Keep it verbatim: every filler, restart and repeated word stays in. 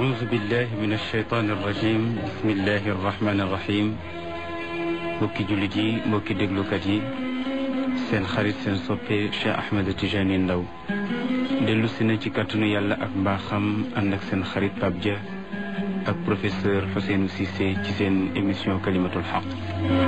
أعوذ بالله من الشيطان الرجيم بسم الله الرحمن الرحيم mbokki jullit yi mbokki déglukat yi seen xarit seen soppe Cheikh Ahmed Tidiane Ndao dellu si na ci kàttanu yàlla ak mbaaxam ànd ak seen xarit Pape Dia ak professeur Ousseynou Cissé ci seen émission Kalimatul Haq